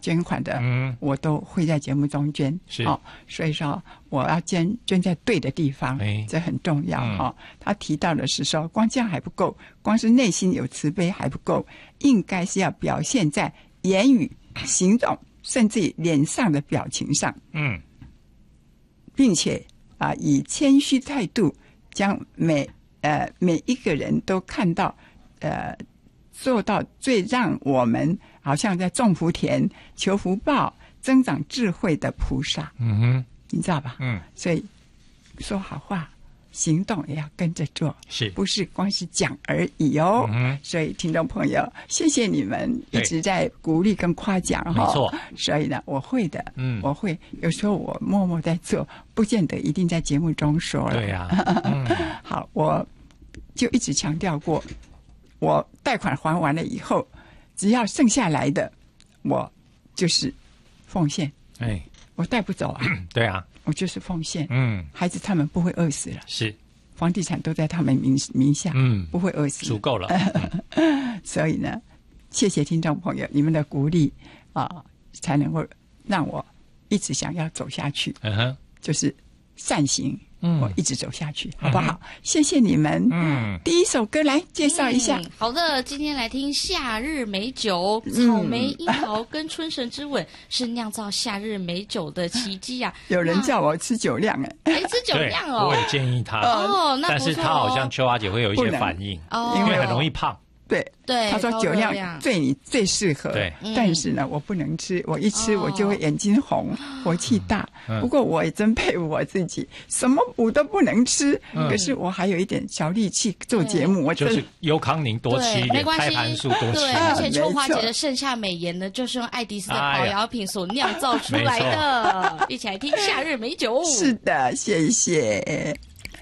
捐款的，我都会在节目中捐。 是， 所以说我要捐在对的地方，这很重要。他提到的是说，光这样还不够，光是内心有慈悲还不够，应该是要表现在言语、行动，甚至于脸上的表情上。并且以谦虚态度将每一个人都看到，做到最让我们好像在种福田、求福报、增长智慧的菩萨。你知道吧？所以说好话，行动也要跟着做，不是光是讲而已哦。所以听众朋友，谢谢你们一直在鼓励跟夸奖哈。 没错。 所以呢，我会的，我会。有时候我默默在做，不见得一定在节目中说了。 对呀。 好，我就一直强调过，我贷款还完了以后，只要剩下来的，我就是奉献。我带不走啊。 对啊。 我就是奉献。孩子他们不会饿死了。 是。 房地产都在他们名下。不会饿死。 足够了。 所以呢，谢谢听众朋友，你们的鼓励才能够让我一直想要走下去。就是善行。我一直走下去，好不好？谢谢你们。第一首歌来介绍一下。 好的，今天来听夏日美酒，草莓、樱桃跟春神之吻是酿造夏日美酒的奇迹啊！ 有人叫我吃酒酿， 吃酒酿哦。 我也建议他但是他好像秋华姐会有一些反应，因为很容易胖。 对，他说酒酿对你最适合。但是呢，我不能吃，我一吃我就会眼睛红，火气大。不过我也真佩服我自己，什么补都不能吃，可是我还有一点小力气做节目。我就是优康宁多吃一点，胎盘素多吃一点。 而且秋花姐的盛夏美颜呢，就是用爱迪斯的保养品所酿造出来的。一起来听夏日美酒。 是的，谢谢。